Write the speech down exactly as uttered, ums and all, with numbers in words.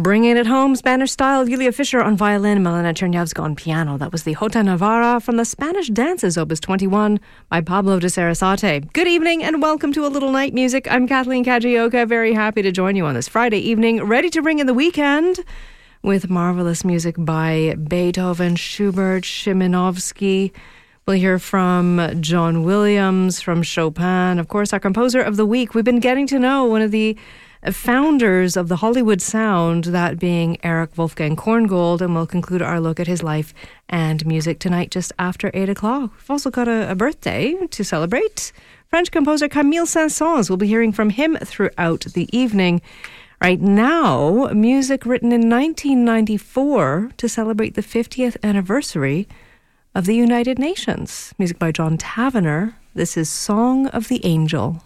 Bringing it home, Spanish style, Yulia Fischer on violin, Milena Chernyavska on piano. That was the Jota Navarra from the Spanish Dances, Opus twenty-one, by Pablo de Sarasate. Good evening and welcome to A Little Night Music. I'm Kathleen Kajioka, very happy to join you on this Friday evening, ready to bring in the weekend with marvelous music by Beethoven, Schubert, Szymanowski. We'll hear from John Williams, from Chopin, of course, our composer of the week. We've been getting to know one of the founders of the Hollywood sound, that being Erich Wolfgang Korngold, and we'll conclude our look at his life and music tonight just after eight o'clock. We've also got a, a birthday to celebrate. French composer Camille Saint-Saëns. We'll be hearing from him throughout the evening. Right now, music written in nineteen ninety-four to celebrate the fiftieth anniversary of the United Nations. Music by John Tavener. This is Song of the Angel.